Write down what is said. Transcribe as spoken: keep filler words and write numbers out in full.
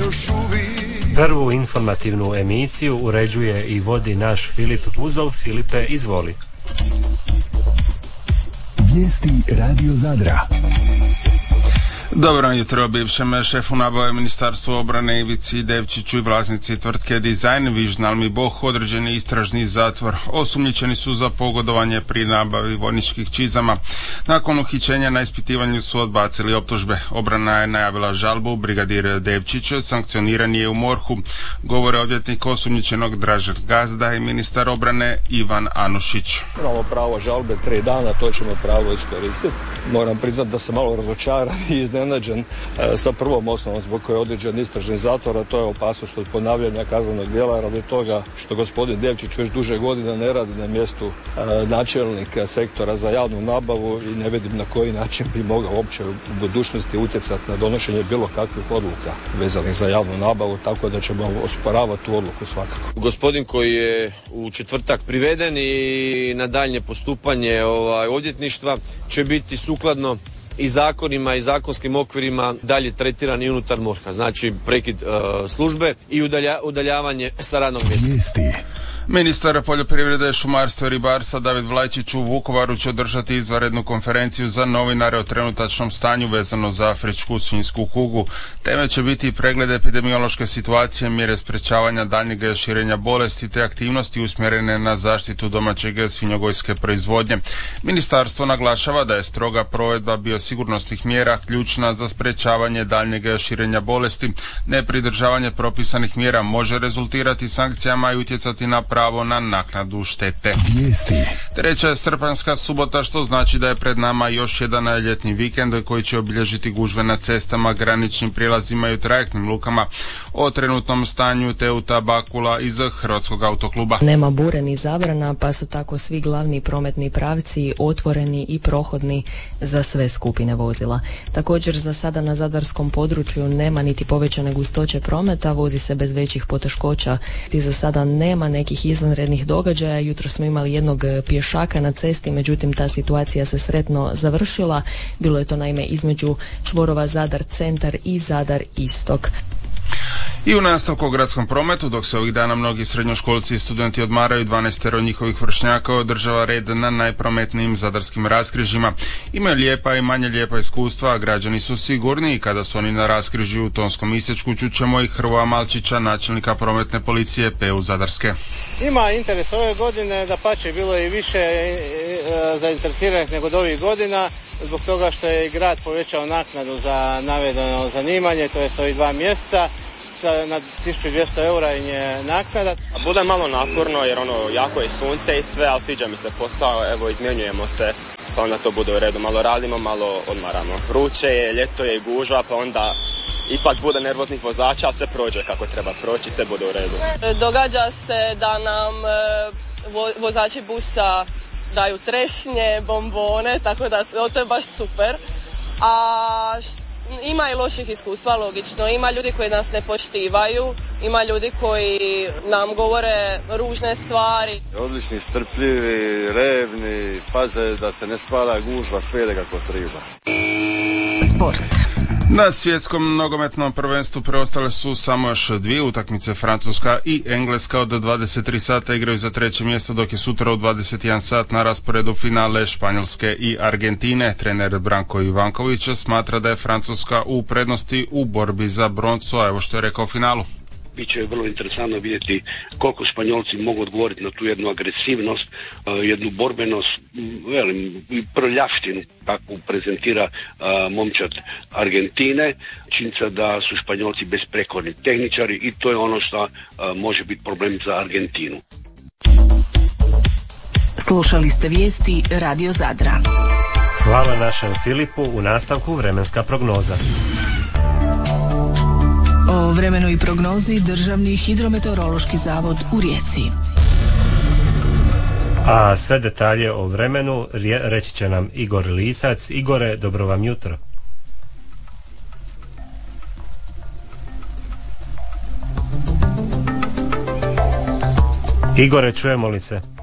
još uvijek. Prvu informativnu emisiju uređuje i vodi naš Filip Buzov. Filipe, izvoli. Vijesti Radio Zadra. Dobro jutro bivšem šefu nabave Ministarstva obrane Ivici Devčiću i vlasnici tvrtke Design Vision Almi Boh određen je istražni zatvor. Osumnjičeni su za pogodovanje pri nabavi vojničkih čizama. Nakon uhićenja na ispitivanju su odbacili optužbe. Obrana je najavila žalbu. Brigadir Devčić sankcioniran je u MORH-u. Govore odvjetnik osumnjičenog Dražen Gazda i ministar obrane Ivan Anušić. Imamo pravo žalbe tri dana, to ćemo pravo iskoristiti. Moram priznati da sam malo razočaran i iznenađen e, sa prvom osnovom zbog koje je određen istražni zatvor, a to je opasnost od ponavljanja kaznenog djela radi toga što gospodin Devčić već duže godina ne radi na mjestu e, načelnika sektora za javnu nabavu i ne vidim na koji način bi mogao uopće u budućnosti utjecati na donošenje bilo kakvih odluka vezanih za javnu nabavu, tako da ćemo osporavati tu odluku svakako. Gospodin koji je u četvrtak priveden i na daljnje postupanje ovaj, odvjetništva će biti sukladno i zakonima i zakonskim okvirima dalje tretiran i unutar MORH-a. Znači prekid uh, službe i udalja, udaljavanje sa radnog mjesta. Ministar poljoprivrede, šumarstva i ribarstva David Vlajčić u Vukovaru će održati izvanrednu konferenciju za novinare o trenutačnom stanju vezano za afričku svinjsku kugu. Teme će biti pregled epidemiološke situacije, mjere sprečavanja daljnjeg širenja bolesti te aktivnosti usmjerene na zaštitu domaćeg svinjogojske proizvodnje. Ministarstvo naglašava da je stroga provedba biosigurnosnih mjera ključna za sprečavanje daljnjeg širenja bolesti. Nepridržavanje propisanih mjera može rezultirati sankcijama i utjecati na pravo na naknadu štete. Vijesti. Treća je srpanjska subota, što znači da je pred nama još jedan ljetni vikend koji će obilježiti gužve na cestama, graničnim prijelazima i u trajektnim lukama. O trenutnom stanju Teuta Bakula iz Hrvatskog autokluba. Nema bure ni zabrana, pa su tako svi glavni prometni pravci otvoreni i prohodni za sve skupine vozila. Također za sada na zadarskom području nema niti povećane gustoće prometa, vozi se bez većih poteškoća i za sada nema nekih izvanrednih događaja. Jutro smo imali jednog pješaka na cesti, međutim ta situacija se sretno završila. Bilo je to naime između čvorova Zadar centar i Zadar istok. I u nastavku o gradskom prometu, dok se ovih dana mnogi srednjoškolci i studenti odmaraju, dvanaestero njihovih vršnjaka održava red na najprometnijim zadarskim raskrižjima. Imaju lijepa i manje lijepa iskustva, a građani su sigurni kada su oni na raskrižju u Tonskom isječku. Čućemo i Hrvoja Malčića, načelnika prometne policije P U Zadarske. Ima interes ove godine, da pače bilo je i više e, e, zainteresiranih nego od ovih godina, zbog toga što je grad povećao naknadu za navedeno zanimanje, to je ovih dva mjeseca. Na tisuću dvjesto eura im je naknada. A bude malo naporno jer ono jako je sunce i sve, ali sviđa mi se posao, evo izmjenjujemo se, pa onda to bude u redu, malo radimo, malo odmaramo. Vruće je, ljeto je i gužva, pa onda ipak bude nervoznih vozača, ali sve prođe kako treba proći, sve bude u redu. Događa se da nam vo, vozači busa daju trešnje, bombone, tako da to je baš super. A ima i loših iskustva, logično. Ima ljudi koji nas ne poštivaju, ima ljudi koji nam govore ružne stvari. Odlični, strpljivi, revni, paze da se ne stvara gužva, sve ide kako treba. Sport. Na svjetskom nogometnom prvenstvu preostale su samo još dvije utakmice. Francuska i Engleska od dvadeset tri sata igraju za treće mjesto, dok je sutra u dvadeset jedan sat na rasporedu finale Španjolske i Argentine. Trener Branko Ivanković smatra da je Francuska u prednosti u borbi za broncu, a evo što je rekao o finalu. Biće vrlo interesantno vidjeti koliko Španjolci mogu odgovoriti na tu jednu agresivnost, jednu borbenost, velim, prljavštinu, takvu prezentira momčad Argentine. Činjenica da su Španjolci besprekorni tehničari i to je ono što može biti problem za Argentinu. Slušali ste vijesti Radio Zadra. Hvala našem Filipu. U nastavku vremenska prognoza. O vremenu i prognozi Državni hidrometeorološki zavod u Rijeci. A sve detalje o vremenu reći će nam Igor Lisac. Igore, dobro vam jutro. Igore, čujemo li se?